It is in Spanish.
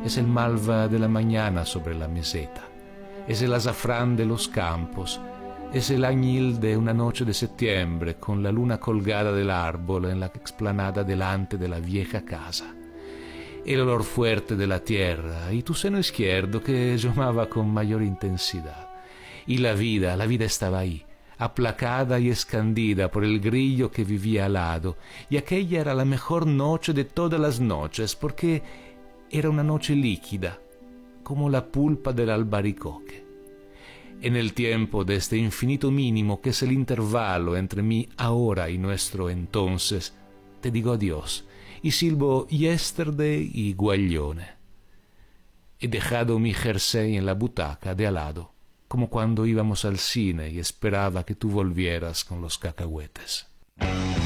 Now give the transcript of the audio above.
es el malva de la mañana sobre la meseta, es el azafrán de los campos, es el añil de una noche de septiembre con la luna colgada del árbol en la explanada delante de la vieja casa, el olor fuerte de la tierra y tu seno izquierdo que llamaba con mayor intensidad. Y la vida estaba ahí, aplacada y escandida por el grillo que vivía al lado, y aquella era la mejor noche de todas las noches, porque era una noche líquida, como la pulpa del albaricoque. En el tiempo de este infinito mínimo que es el intervalo entre mi ahora y nuestro entonces, te digo adiós y silbo yesterday y guaglione. He dejado mi jersey en la butaca de al lado, como cuando íbamos al cine y esperaba que tú volvieras con los cacahuetes.